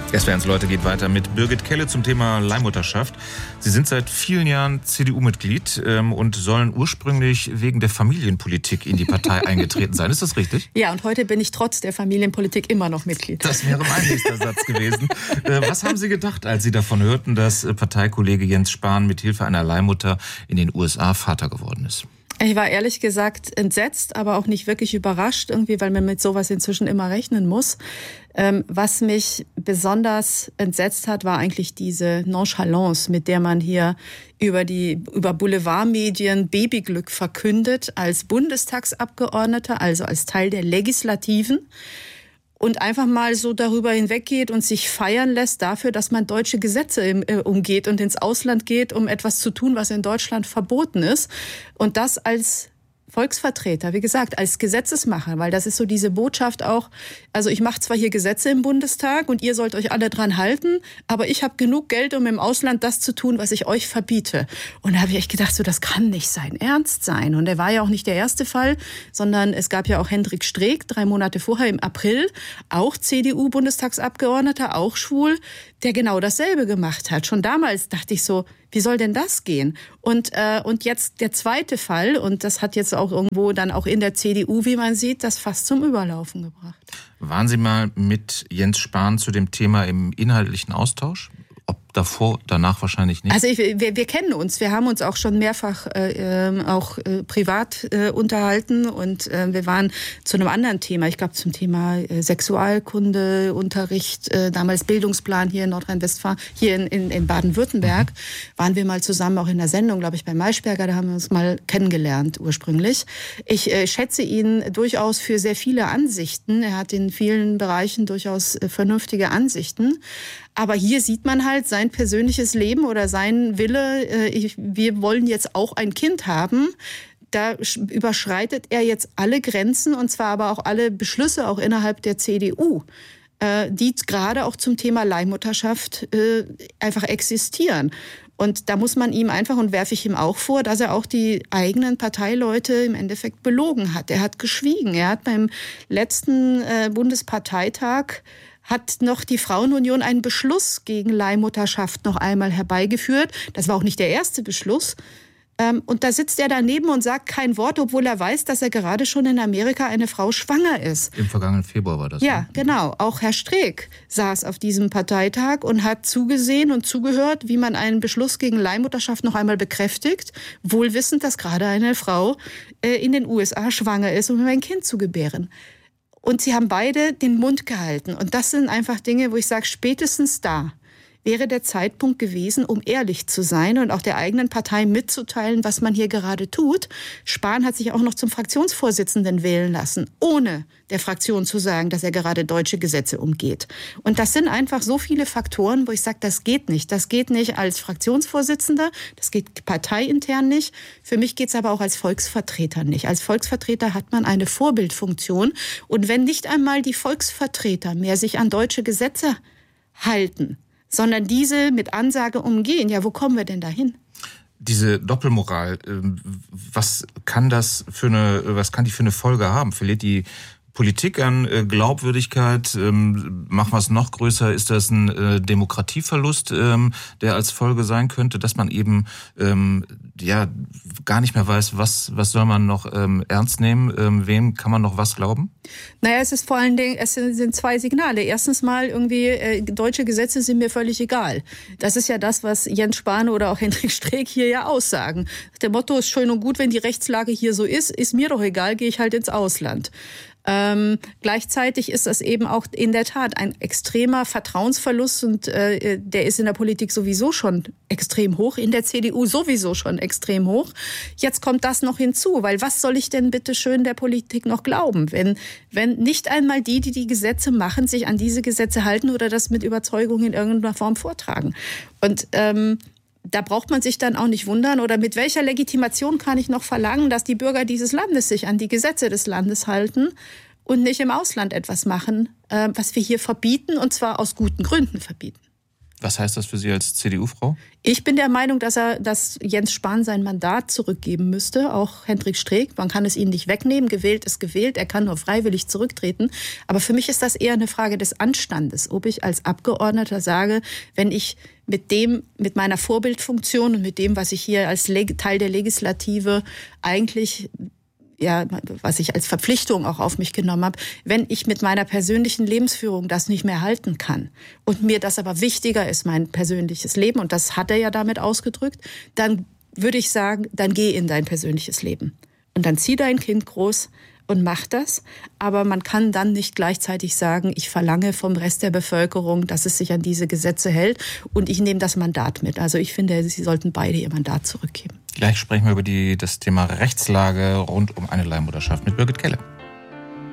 SWR1 Leute geht weiter mit Birgit Kelle zum Thema Leihmutterschaft. Sie sind seit vielen Jahren CDU-Mitglied und sollen ursprünglich wegen der Familienpolitik in die Partei eingetreten sein. Ist das richtig? Ja, und heute bin ich trotz der Familienpolitik immer noch Mitglied. Das wäre mein nächster Satz gewesen. Was haben Sie gedacht, als Sie davon hörten, dass Parteikollege Jens Spahn mit Hilfe einer Leihmutter in den USA Vater geworden ist? Ich war ehrlich gesagt entsetzt, aber auch nicht wirklich überrascht, irgendwie, weil man mit sowas inzwischen immer rechnen muss. Was mich besonders entsetzt hat, war eigentlich diese Nonchalance, mit der man hier über Boulevardmedien Babyglück verkündet, als Bundestagsabgeordneter, also als Teil der Legislativen. Und einfach mal so darüber hinweggeht und sich feiern lässt dafür, dass man deutsche Gesetze umgeht und ins Ausland geht, um etwas zu tun, was in Deutschland verboten ist. Und das als Volksvertreter, wie gesagt, als Gesetzesmacher, weil das ist so diese Botschaft auch, also ich mache zwar hier Gesetze im Bundestag und ihr sollt euch alle dran halten, aber ich habe genug Geld, um im Ausland das zu tun, was ich euch verbiete. Und da habe ich echt gedacht, so das kann nicht sein Ernst sein. Und er war ja auch nicht der erste Fall, sondern es gab ja auch Hendrik Streeck, 3 Monate vorher im April, auch CDU-Bundestagsabgeordneter, auch schwul, der genau dasselbe gemacht hat. Schon damals dachte ich so, wie soll denn das gehen? Und jetzt der zweite Fall, und das hat jetzt auch irgendwo dann auch in der CDU, wie man sieht, das fast zum Überlaufen gebracht. Waren Sie mal mit Jens Spahn zu dem Thema im inhaltlichen Austausch? Ob davor, danach wahrscheinlich nicht? Also wir kennen uns. Wir haben uns auch schon mehrfach privat unterhalten und wir waren zu einem anderen Thema. Ich glaube zum Thema Sexualkundeunterricht, damals Bildungsplan hier in Nordrhein-Westfalen, hier in Baden-Württemberg, waren wir mal zusammen auch in der Sendung, glaube ich, bei Maischberger. Da haben wir uns mal kennengelernt ursprünglich. Ich schätze ihn durchaus für sehr viele Ansichten. Er hat in vielen Bereichen durchaus vernünftige Ansichten. Aber hier sieht man halt sein persönliches Leben oder sein Wille, wir wollen jetzt auch ein Kind haben. Da überschreitet er jetzt alle Grenzen und zwar aber auch alle Beschlüsse auch innerhalb der CDU, die gerade auch zum Thema Leihmutterschaft einfach existieren. Und da muss man ihm einfach, und werfe ich ihm auch vor, dass er auch die eigenen Parteileute im Endeffekt belogen hat. Er hat geschwiegen. Er hat beim letzten Bundesparteitag hat noch die Frauenunion einen Beschluss gegen Leihmutterschaft noch einmal herbeigeführt. Das war auch nicht der erste Beschluss. Und da sitzt er daneben und sagt kein Wort, obwohl er weiß, dass er gerade schon in Amerika eine Frau schwanger ist. Im vergangenen Februar war das. Ja, genau. Auch Herr Streeck saß auf diesem Parteitag und hat zugesehen und zugehört, wie man einen Beschluss gegen Leihmutterschaft noch einmal bekräftigt, wohl wissend, dass gerade eine Frau in den USA schwanger ist, um ein Kind zu gebären. Und sie haben beide den Mund gehalten. Und das sind einfach Dinge, wo ich sage, spätestens da wäre der Zeitpunkt gewesen, um ehrlich zu sein und auch der eigenen Partei mitzuteilen, was man hier gerade tut. Spahn hat sich auch noch zum Fraktionsvorsitzenden wählen lassen, ohne der Fraktion zu sagen, dass er gerade deutsche Gesetze umgeht. Und das sind einfach so viele Faktoren, wo ich sage, das geht nicht. Das geht nicht als Fraktionsvorsitzender, das geht parteiintern nicht. Für mich geht es aber auch als Volksvertreter nicht. Als Volksvertreter hat man eine Vorbildfunktion. Und wenn nicht einmal die Volksvertreter mehr sich an deutsche Gesetze halten, sondern diese mit Ansage umgehen. Ja, wo kommen wir denn dahin? Diese Doppelmoral, was kann die für eine Folge haben? Verliert die Politik an Glaubwürdigkeit? Machen wir es noch größer? Ist das ein Demokratieverlust, der als Folge sein könnte, dass man eben gar nicht mehr weiß, was soll man noch ernst nehmen? Wem kann man noch was glauben? Naja, es ist vor allen Dingen, es sind 2 Signale. Erstens mal irgendwie, deutsche Gesetze sind mir völlig egal. Das ist ja das, was Jens Spahn oder auch Hendrik Streeck hier ja aussagen. Der Motto ist schön und gut, wenn die Rechtslage hier so ist mir doch egal, gehe ich halt ins Ausland. Gleichzeitig ist das eben auch in der Tat ein extremer Vertrauensverlust und der ist in der Politik sowieso schon extrem hoch, in der CDU sowieso schon extrem hoch. Jetzt kommt das noch hinzu, weil was soll ich denn bitte schön der Politik noch glauben, wenn nicht einmal die Gesetze machen, sich an diese Gesetze halten oder das mit Überzeugung in irgendeiner Form vortragen. Und da braucht man sich dann auch nicht wundern, oder mit welcher Legitimation kann ich noch verlangen, dass die Bürger dieses Landes sich an die Gesetze des Landes halten und nicht im Ausland etwas machen, was wir hier verbieten, und zwar aus guten Gründen verbieten. Was heißt das für Sie als CDU-Frau? Ich bin der Meinung, dass Jens Spahn sein Mandat zurückgeben müsste, auch Hendrik Streeck. Man kann es ihm nicht wegnehmen. Gewählt ist gewählt. Er kann nur freiwillig zurücktreten. Aber für mich ist das eher eine Frage des Anstandes, ob ich als Abgeordneter sage, wenn ich mit meiner Vorbildfunktion und mit dem, was ich hier als Teil der Legislative eigentlich was ich als Verpflichtung auch auf mich genommen habe, wenn ich mit meiner persönlichen Lebensführung das nicht mehr halten kann und mir das aber wichtiger ist, mein persönliches Leben, und das hat er ja damit ausgedrückt, dann würde ich sagen, dann geh in dein persönliches Leben. Und dann zieh dein Kind groß und mach das. Aber man kann dann nicht gleichzeitig sagen, ich verlange vom Rest der Bevölkerung, dass es sich an diese Gesetze hält und ich nehme das Mandat mit. Also ich finde, sie sollten beide ihr Mandat zurückgeben. Gleich sprechen wir über das Thema Rechtslage rund um eine Leihmutterschaft mit Birgit Kelle.